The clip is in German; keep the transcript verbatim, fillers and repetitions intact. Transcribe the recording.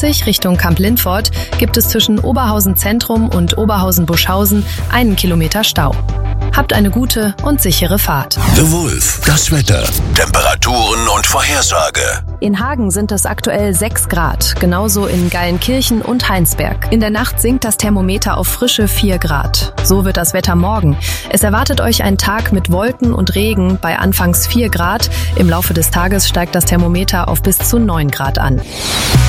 achtzig Richtung Kamp-Lindfort gibt es zwischen Oberhausen Zentrum und Oberhausen-Buschhausen einen Kilometer Stau. Habt eine gute und sichere Fahrt. The Wolf, das Wetter, Temperaturen und Vorhersage. In Hagen sind es aktuell sechs Grad, genauso in Geilenkirchen und Heinsberg. In der Nacht sinkt das Thermometer auf frische vier Grad. So wird das Wetter morgen. Es erwartet euch ein Tag mit Wolken und Regen bei anfangs vier Grad. Im Laufe des Tages steigt das Thermometer auf bis zu neun Grad an.